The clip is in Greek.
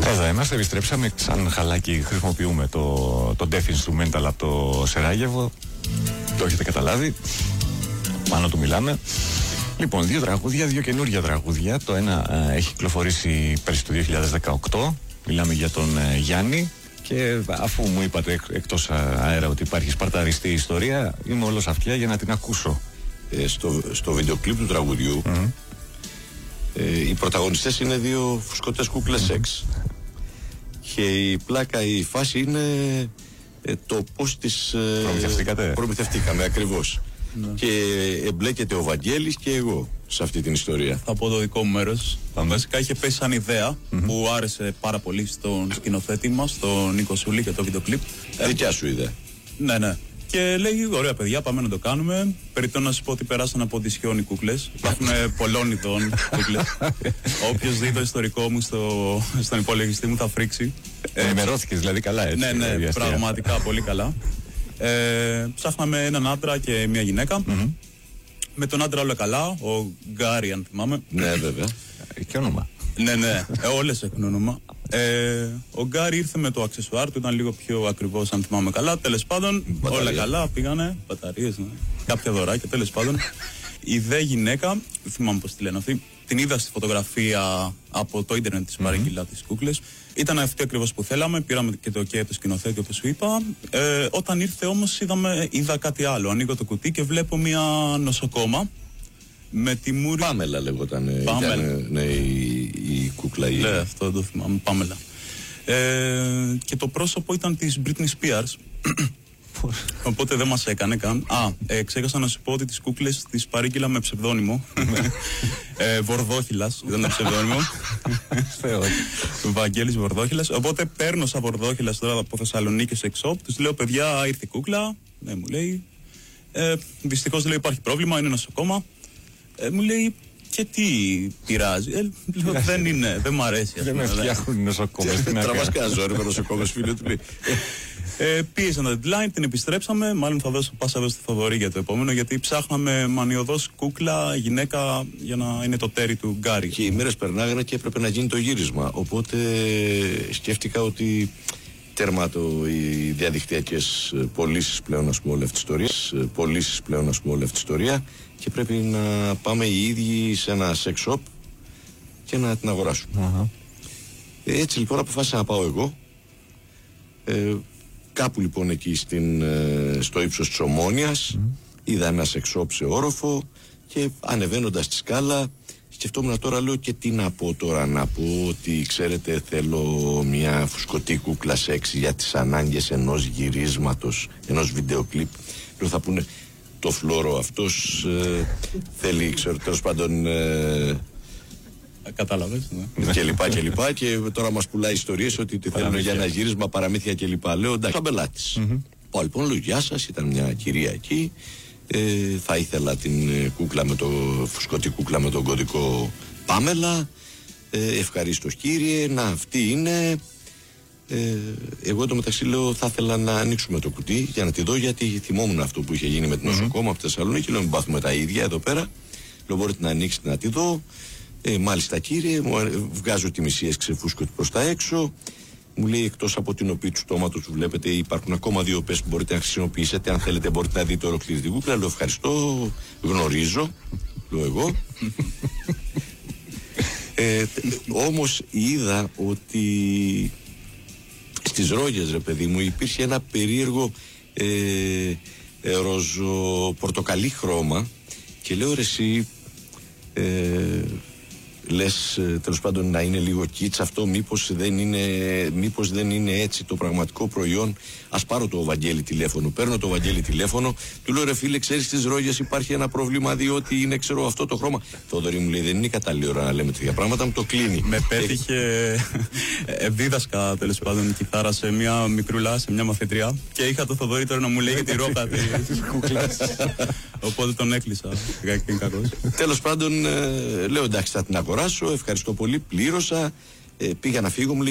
Εδώ είμαστε, επιστρέψαμε. Σαν χαλάκι χρησιμοποιούμε το Deaf Instrumental από το Σεράγεβο. Το έχετε καταλάβει. Πάνω του μιλάμε. Λοιπόν, δύο καινούργια τραγούδια. Το ένα έχει κυκλοφορήσει πέρσι το 2018. Μιλάμε για τον Γιάννη. Και αφού μου είπατε εκτός αέρα ότι υπάρχει σπαρταριστή ιστορία, είμαι όλος αυτιά για να την ακούσω. Στο βίντεο κλιπ του τραγουδιού οι πρωταγωνιστές είναι δύο φουσκωτές κούκλες σεξ. Και η πλάκα, η φάση είναι το πώς τις προμηθευτήκαμε ακριβώς. Και εμπλέκεται ο Βαγγέλης και εγώ σε αυτή την ιστορία. Θα πω το δικό μου μέρος. Βασικά είχε πέσει σαν ιδέα που άρεσε πάρα πολύ στον σκηνοθέτη μας, τον Νίκο Σούλη, και το βίντεο κλιπ. Δικιά σου ιδέα? Ναι. Και λέει: ωραία, παιδιά, πάμε να το κάνουμε. Περιττό να σου πω ότι περάσαν από οντισιόν οι κούκλες. Υπάρχουν πολλών ειδών κούκλες. Όποιος δει το ιστορικό μου στον υπολογιστή μου θα φρίξει. Ενημερώθηκες δηλαδή καλά, έτσι? Ναι, πραγματικά πολύ καλά. Ψάχναμε έναν άντρα και μια γυναίκα. Με τον άντρα όλα καλά, ο Γκάρι, αν θυμάμαι. Ναι, βέβαια. Και όνομα. Ναι, όλες έχουν όνομα. Ο Γκάρι ήρθε με το αξεσουάρ του, ήταν λίγο πιο ακριβώς, αν θυμάμαι καλά. Τέλος πάντων, όλα καλά, πήγανε. Μπαταρίες, ναι. Κάποια δωράκια, τέλος πάντων. Η δε γυναίκα, δεν θυμάμαι πώς τη λένε αυτή, την είδα στη φωτογραφία από το ίντερνετ της παρήγγειλα τις κούκλες. Ήταν αυτή ακριβώς που θέλαμε. Πήραμε και το OK του σκηνοθέτη, όπως σου είπα. Όταν ήρθε όμως, είδα κάτι άλλο. Ανοίγω το κουτί και βλέπω μια νοσοκόμα. Με τη μούρη. Πάμελα λεγόταν. Ναι, η κούκλα. Ναι, αυτό το θυμάμαι. Πάμελα. Και το πρόσωπο ήταν της Britney Spears. Οπότε δεν μας έκανε καν. Ξέχασα να σου πω ότι τις κούκλες τις παρήγγειλα με ψευδόνυμο. Βορδόχυλας ήταν το ψευδόνυμο. Βαγγέλης Βορδόχυλας. Οπότε παίρνω σαν Βορδόχυλας τώρα από Θεσσαλονίκη σε εξώπ. Τους λέω: παιδιά, ήρθε η κούκλα. Ναι, μου λέει. Δυστυχώς, λέει, υπάρχει πρόβλημα, είναι νοσοκόμα. Μου λέει: και τι πειράζει? Λέω: δεν μ' αρέσει. Δεν με φτιάχνουν οι νοσοκόμες. Τραβάς κανένα ζόρι με νοσοκόμες, φίλε του. Πίεσαν το deadline, την επιστρέψαμε. Μάλλον θα δώσω πάσα εδώ στο Θοδωρή για το επόμενο, γιατί ψάχναμε μανιωδώς κούκλα, γυναίκα, για να είναι το τέρι του Γκάρι. Και οι μέρες περνάγανε και έπρεπε να γίνει το γύρισμα. Οπότε σκέφτηκα ότι τέρμα οι διαδικτυακές πωλήσεις πλέον, ας πούμε, όλη αυτή τη ιστορία. Και πρέπει να πάμε οι ίδιοι σε ένα sex shop και να την αγοράσουμε. Έτσι λοιπόν αποφάσισα να πάω εγώ. Κάπου λοιπόν εκεί στο ύψος της Ομόνοιας είδα ένα sex shop σε όροφο και ανεβαίνοντας τη σκάλα σκεφτόμουν τώρα, λέω, και τι να πω τώρα? Να πω ότι, ξέρετε, θέλω μια φουσκωτή κούκλα σεξ για τις ανάγκες ενός γυρίσματος, ενός βίντεο κλιπ. Λέω, θα πούνε το φλόρο αυτός θέλει, ξέρω, τέλος πάντων, κατάλαβες, ναι. Και λοιπά. Και τώρα μας πουλάει ιστορίες ότι τη θέλουν για ένα γύρισμα, παραμύθια και λοιπά. Λέω, εντάξει, θα μπελάτης. Πάω λοιπόν, λέω, γεια σας, ήταν μια κυρία εκεί. Θα ήθελα την κούκλα φουσκωτή κούκλα με τον κωδικό Πάμελα. Ευχαρίστως, κύριε. Να, αυτή είναι. Εγώ εντωμεταξύ λέω, θα ήθελα να ανοίξουμε το κουτί για να τη δω, γιατί θυμόμουν αυτό που είχε γίνει με την νοσοκόμα από τη Θεσσαλονίκη. Λέω, μην πάθουμε τα ίδια εδώ πέρα. Λέω, μπορείτε να ανοίξετε να τη δω? Μάλιστα, κύριε. Βγάζω τη μισή εξεφούσκωτη προς τα έξω. Μου λέει, εκτός από την οπή του στόματος που βλέπετε, υπάρχουν ακόμα δύο οπές που μπορείτε να χρησιμοποιήσετε. Αν θέλετε, μπορείτε να δείτε ολόκληρη την κούκλα. Λέω, ευχαριστώ, γνωρίζω. Λέω εγώ. Όμως είδα ότι στις ρόγες, ρε παιδί μου, υπήρχε ένα περίεργο ροζο-πορτοκαλί χρώμα. Και λέω, ρε εσύ, λες, τέλος πάντων, να είναι λίγο κίτς αυτό, μήπως δεν είναι έτσι το πραγματικό προϊόν? Ας πάρω το Βαγγέλη τηλέφωνο. Παίρνω το Βαγγέλη τηλέφωνο, του λέω, ρε φίλε, ξέρεις, στις ρόγες υπάρχει ένα πρόβλημα, διότι είναι, ξέρω, αυτό το χρώμα. Θοδωρή, μου λέει, δεν είναι η κατάλληλη ώρα να λέμε τέτοια πράγματα, μου το κλείνει. Με πέτυχε δίδασκα, τέλος πάντων, κιθάρα σε μια μικρούλα, σε μια μαθητρία, και είχα το Θοδωρή τώρα να μου λέει για τη ρόκα της κούκλας. Οπότε τον έκλεισα. Τέλος πάντων, λέω, εντάξει, θα την αγοράσω, ευχαριστώ πολύ, πλήρωσα, πήγα να φύγω, μου λέει,